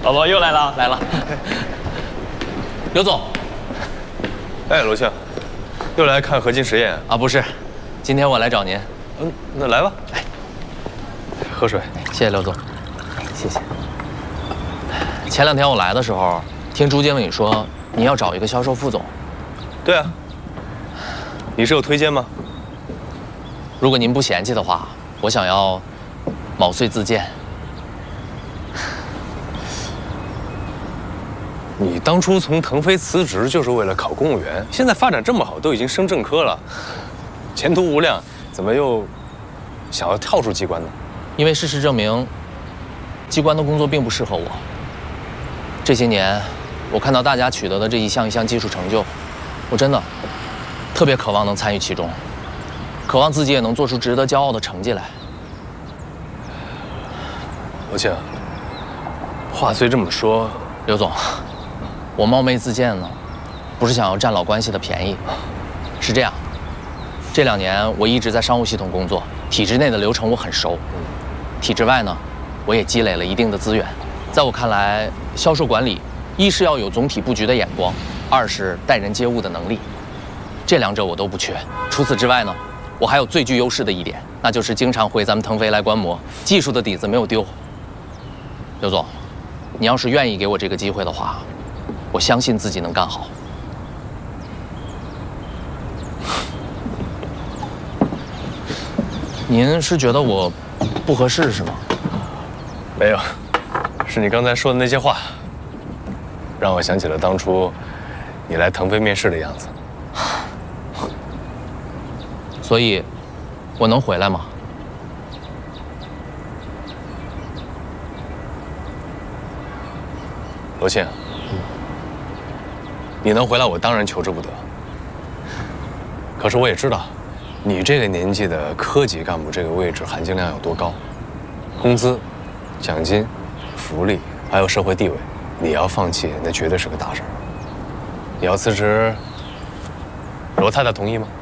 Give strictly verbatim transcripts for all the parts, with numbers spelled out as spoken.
老罗又来了，来了。刘总， 哎，罗庆，又来看合金实验啊？不是，今天我来找您。 嗯，那来吧。哎，喝水。 谢谢刘总，谢谢。前两天我来的时候，听朱经理说您要找一个销售副总。 对啊。你是有推荐吗？ 如果您不嫌弃的话，我想要毛遂自荐。 你当初从腾飞辞职就是为了考公务员，现在发展这么好，都已经升正科了，前途无量，怎么又想要跳出机关呢？ 因为事实证明，机关的工作并不适合我。这些年，我看到大家取得的这一项一项技术成就，我真的特别渴望能参与其中，渴望自己也能做出值得骄傲的成绩来。 罗庆，话虽这么说， 刘总。我冒昧自荐呢，不是想要占老关系的便宜，是这样。这两年我一直在商务系统工作，体制内的流程我很熟，体制外呢，我也积累了一定的资源。在我看来，销售管理一是要有总体布局的眼光，二是待人接物的能力，这两者我都不缺。除此之外呢，我还有最具优势的一点，那就是经常回咱们腾飞来观摩，技术的底子没有丢。刘总，你要是愿意给我这个机会的话，我相信自己能干好。您是觉得我不合适是吗？ 没有，是你刚才说的那些话，让我想起了当初你来腾飞面试的样子。 所以，我能回来吗？ 罗庆。你能回来，我当然求之不得。可是我也知道，你这个年纪的科级干部这个位置含金量有多高，工资、奖金、福利，还有社会地位，你要放弃，那绝对是个大事儿。你要辞职，罗太太同意吗？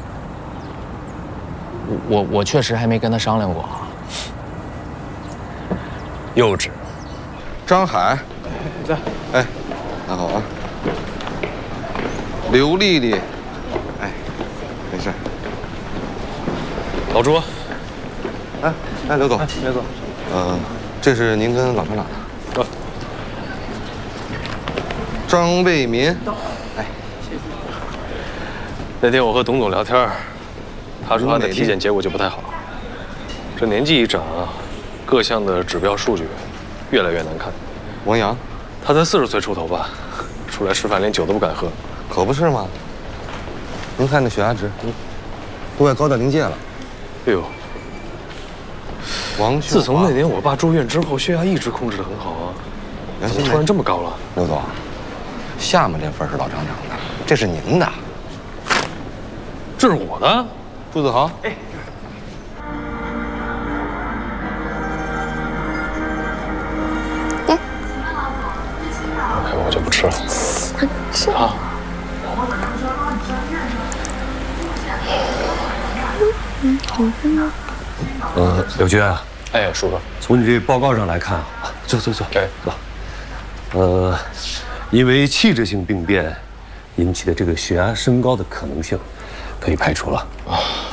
我我确实还没跟她商量过。 幼稚。 张海， 在。 哎，拿好啊。刘丽丽，哎，没事。 老朱， 哎哎，刘总， 哎，刘总， 呃，这是您跟老厂长的。啊。张卫民，哎，谢谢。 那天我和董总聊天，他说他的体检结果就不太好，这年纪一长，各项的指标数据越来越难看。 王阳， 他才四十岁出头吧，出来吃饭连酒都不敢喝。 可不是吗？您看那血压值，嗯，都快高到临界了。 哎呦， 王自从那年我爸住院之后，血压一直控制得很好啊，怎么突然这么高了？ 刘总，下面这份是老厂长的，这是您的。 这是我的。 朱子豪，哎。 我就不吃了。 吃啊。 呃，柳军啊， 哎，叔叔， 从你这报告上来看啊，坐坐坐， 哎， 坐。呃，因为器质性病变引起的这个血压升高的可能性，可以排除了。啊。